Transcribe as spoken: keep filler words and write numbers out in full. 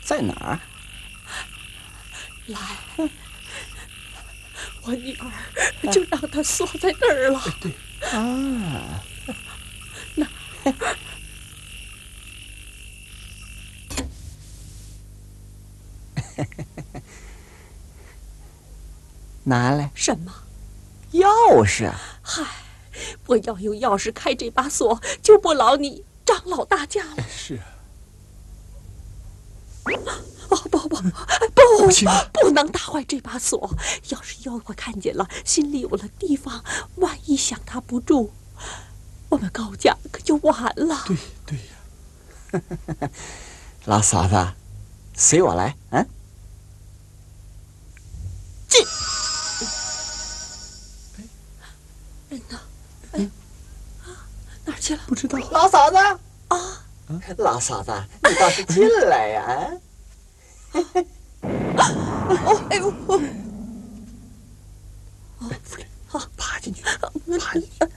在哪儿？ 来，我女儿就让她锁在那儿了。 对啊， 那。 拿来。 什么？ 钥匙。 嗨，我要有钥匙开这把锁，就不劳你张老大家了。 是啊。 哦不不不不行， 不能打坏这把锁。要是妖怪看见了，心里有了提防，万一想他不住，我们高家可就完了。 对对呀。老嫂子，随我来，嗯。 进。人呢？哎，啊，哪儿去了？ 不知道。老嫂子啊， 老嫂子，你倒是进来呀！ 哦，哎呦，我， 哎，夫人，爬进去，爬进去。